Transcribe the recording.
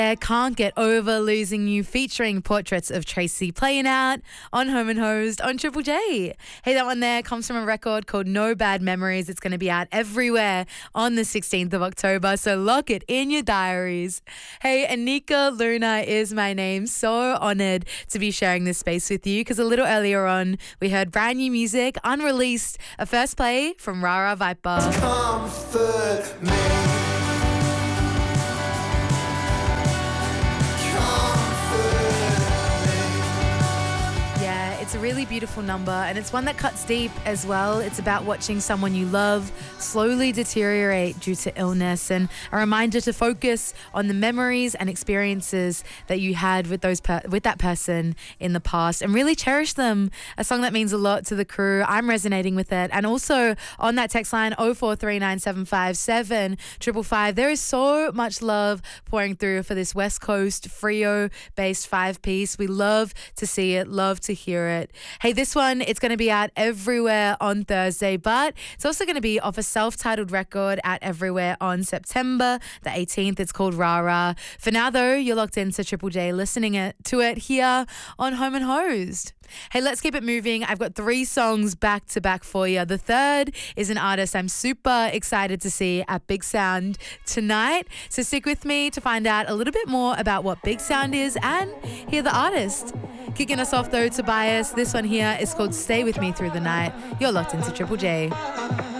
Can't Get Over Losing You featuring portraits of Tracy playing out on Home and Hosed on Triple J. Hey, that one there comes from a record called No Bad Memories. It's going to be out everywhere on the 16th of October, so lock it in your diaries. Hey, Anika Luna is my name. So honoured to be sharing this space with you because a little earlier on we heard brand new music, unreleased, a first play from Rara Viper. Comfort me. It's a really beautiful number and it's one that cuts deep as well. It's about watching someone you love slowly deteriorate due to illness and a reminder to focus on the memories and experiences that you had with with that person in the past and really cherish them. A song that means a lot to the crew. I'm resonating with it. And also on that text line 0439757555, there is so much love pouring through for this West Coast Freo based 5-piece. We love to see it, love to hear it. Hey, this one, it's going to be out everywhere on Thursday, but it's also going to be off a self-titled record out everywhere on September the 18th. It's called Rara. For now, though, you're locked into Triple J listening to it here on Home and Hosed. Hey, let's keep it moving. I've got 3 songs back to back for you. The third is an artist I'm super excited to see at Big Sound tonight. So stick with me to find out a little bit more about what Big Sound is and hear the artist. Kicking us off though, Tobias. This one here is called Stay With Me Through the Night. You're locked into Triple J.